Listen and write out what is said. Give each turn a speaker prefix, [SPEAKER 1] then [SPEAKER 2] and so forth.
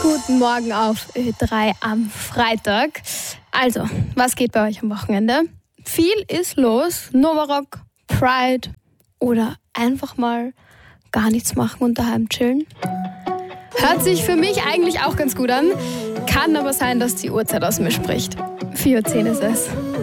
[SPEAKER 1] Guten Morgen auf Ö3 am Freitag. Also, was geht bei euch am Wochenende? Viel ist los. Novarock, Pride oder einfach mal gar nichts machen und daheim chillen. Hört sich für mich eigentlich auch ganz gut an. Kann aber sein, dass die Uhrzeit aus mir spricht. 4:10 Uhr ist es.